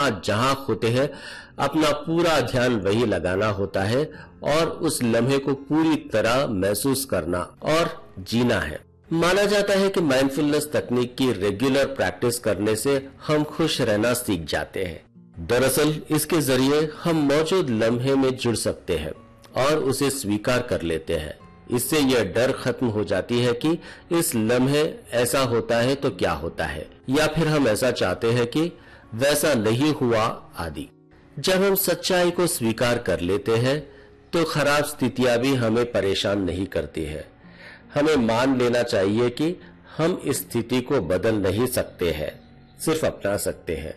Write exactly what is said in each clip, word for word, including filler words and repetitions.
हाथ जहां होते हैं अपना पूरा ध्यान वही लगाना होता है और उस लम्हे को पूरी तरह महसूस करना और जीना है। माना जाता है कि माइंडफुलनेस तकनीक की रेगुलर प्रैक्टिस करने से हम खुश रहना सीख जाते हैं। दरअसल इसके जरिए हम मौजूद लम्हे में जुड़ सकते हैं और उसे स्वीकार कर लेते हैं। इससे यह डर खत्म हो जाती है कि इस लम्हे ऐसा होता है तो क्या होता है, या फिर हम ऐसा चाहते हैं कि वैसा नहीं हुआ आदि। जब हम सच्चाई को स्वीकार कर लेते हैं तो खराब स्थितियां भी हमें परेशान नहीं करती है। हमें मान लेना चाहिए कि हम इस स्थिति को बदल नहीं सकते हैं, सिर्फ अपना सकते हैं।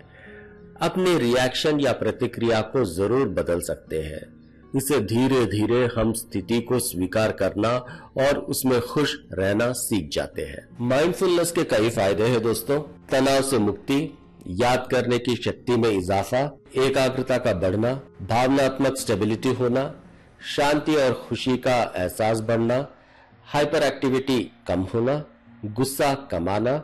अपने रिएक्शन या प्रतिक्रिया को जरूर बदल सकते हैं। इसे धीरे धीरे हम स्थिति को स्वीकार करना और उसमें खुश रहना सीख जाते हैं। माइंडफुलनेस के कई फायदे हैं दोस्तों। तनाव से मुक्ति, याद करने की शक्ति में इजाफा, एकाग्रता का बढ़ना, भावनात्मक स्टेबिलिटी होना, शांति और खुशी का एहसास बढ़ना, हाइपर एक्टिविटी कम होना, गुस्सा कम आना,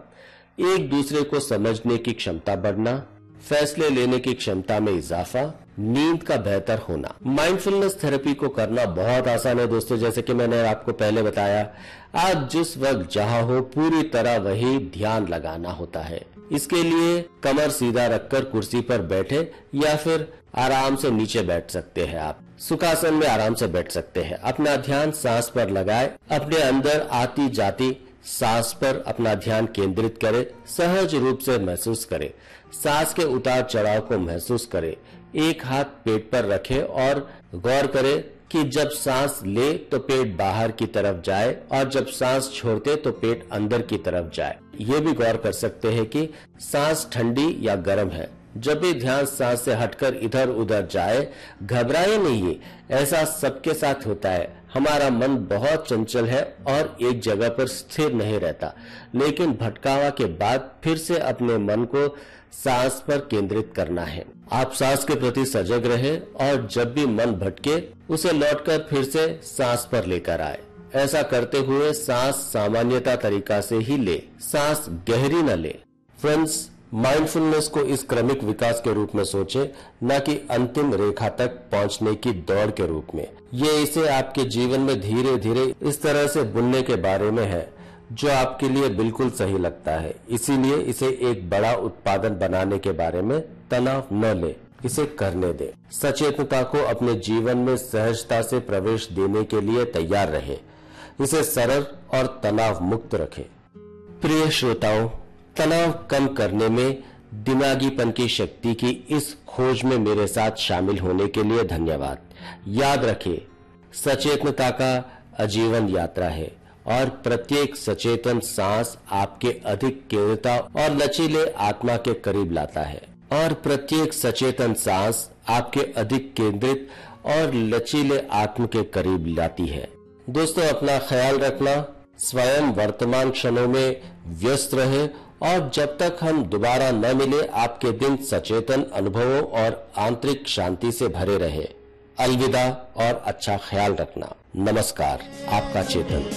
एक दूसरे को समझने की क्षमता बढ़ना, फैसले लेने की क्षमता में इजाफा, नींद का बेहतर होना। माइंडफुलनेस थेरेपी को करना बहुत आसान है दोस्तों। जैसे कि मैंने आपको पहले बताया, आप जिस वक्त जहां हो पूरी तरह वही ध्यान लगाना होता है। इसके लिए कमर सीधा रखकर कुर्सी पर बैठे या फिर आराम से नीचे बैठ सकते हैं। आप सुखासन में आराम से बैठ सकते हैं। अपना ध्यान सांस पर लगाए, अपने अंदर आती जाती सांस पर अपना ध्यान केंद्रित करें, सहज रूप से महसूस करें। सांस के उतार चढ़ाव को महसूस करें। एक हाथ पेट पर रखें और गौर करें कि जब सांस ले तो पेट बाहर की तरफ जाए और जब सांस छोड़ते तो पेट अंदर की तरफ जाए। ये भी गौर कर सकते हैं कि सांस ठंडी या गर्म है। जब भी ध्यान सांस से हटकर इधर उधर जाए, घबराए नहीं, ऐसा सबके साथ होता है। हमारा मन बहुत चंचल है और एक जगह पर स्थिर नहीं रहता, लेकिन भटकावा के बाद फिर से अपने मन को सांस पर केंद्रित करना है। आप सांस के प्रति सजग रहे और जब भी मन भटके उसे लौटकर फिर से सांस पर लेकर आए। ऐसा करते हुए सांस सामान्यता तरीका से ही ले, सांस गहरी न ले। फ्रेंड्स, माइंडफुलनेस को इस क्रमिक विकास के रूप में सोचे, न कि अंतिम रेखा तक पहुंचने की दौड़ के रूप में। ये इसे आपके जीवन में धीरे धीरे इस तरह से बुनने के बारे में है जो आपके लिए बिल्कुल सही लगता है। इसीलिए इसे एक बड़ा उत्पादन बनाने के बारे में तनाव न ले, इसे करने दे। सचेतनता को अपने जीवन में सहजता से प्रवेश देने के लिए तैयार रहे। इसे सरल और तनाव मुक्त रखें। प्रिय श्रोताओं, तनाव कम करने में दिमागीपन की शक्ति की इस खोज में मेरे साथ शामिल होने के लिए धन्यवाद। याद रखें, सचेतनता का आजीवन यात्रा है और प्रत्येक सचेतन सांस आपके अधिक केंद्रता और लचीले आत्मा के करीब लाता है और प्रत्येक सचेतन सांस आपके अधिक केंद्रित और लचीले आत्म के करीब लाती है। दोस्तों, अपना ख्याल रखना, स्वयं वर्तमान क्षणों में व्यस्त रहे और जब तक हम दोबारा न मिले आपके दिन सचेतन अनुभवों और आंतरिक शांति से भरे रहे। अलविदा और अच्छा ख्याल रखना। नमस्कार, आपका चेतन।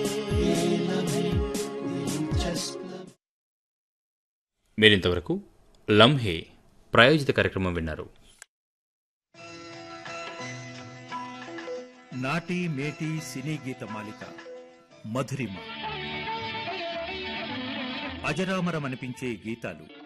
మీరింతవరకు లంహే ప్రాయోజిత కార్యక్రమం విన్నారు. నాటి మేటి సినీ గీత మాలిక మధురిమ, అజరామరమనిపించే గీతాలు